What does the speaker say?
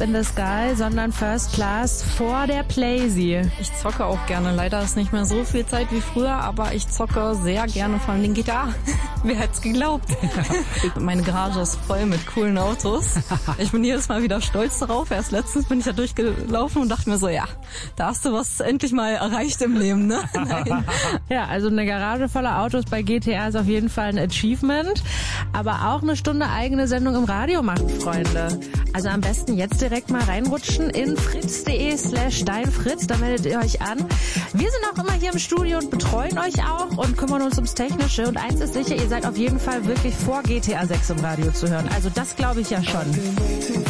in the Sky, sondern First Class vor der Playsee. Ich zocke auch gerne. Leider ist nicht mehr so viel Zeit wie früher, aber ich zocke sehr gerne vor allem den GTA. Wer hätte es geglaubt? Meine Garage ist voll mit coolen Autos. Ich bin jedes Mal wieder stolz darauf. Erst letztens bin ich da durchgelaufen und dachte mir so, ja, da hast du was endlich mal erreicht im Leben, ne? Nein. Ja, also eine Garage voller Autos bei GTA ist auf jeden Fall ein Achievement. Aber auch eine Stunde eigene Sendung im Radio machen, Freunde. Also am besten jetzt direkt mal reinrutschen in fritz.de/deinfritz. Da meldet ihr euch an. Wir sind auch immer hier im Studio und betreuen euch auch und kümmern uns ums Technische. Und eins ist sicher, ihr seid auf jeden Fall wirklich vor GTA 6 im Radio zu hören. Also das glaube ich ja schon.